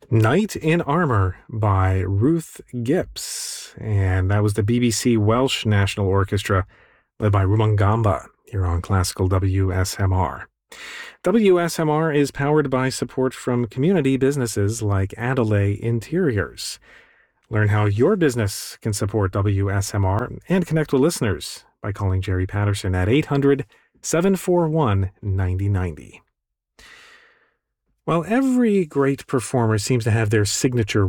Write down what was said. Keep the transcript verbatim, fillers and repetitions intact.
Knight in Armour by Ruth Gibbs. And that was the B B C Welsh National Orchestra led by Rumangamba here on Classical W S M R. W S M R is powered by support from community businesses like Adelaide Interiors. Learn how your business can support W S M R and connect with listeners by calling Jerry Patterson at eight hundred, seven four one, nine zero nine zero. Well, every great performer seems to have their signature